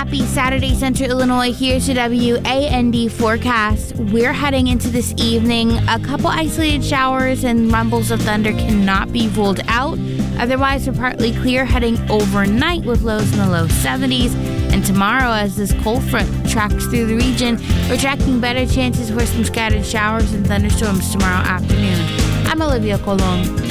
Happy Saturday, Central Illinois. Here's your WAND forecast. We're heading into this evening. A couple isolated showers and rumbles of thunder cannot be ruled out. Otherwise, we're partly clear heading overnight with lows in the low 70s. And tomorrow, as this cold front tracks through the region, we're tracking better chances for some scattered showers and thunderstorms tomorrow afternoon. I'm Olivia Colon.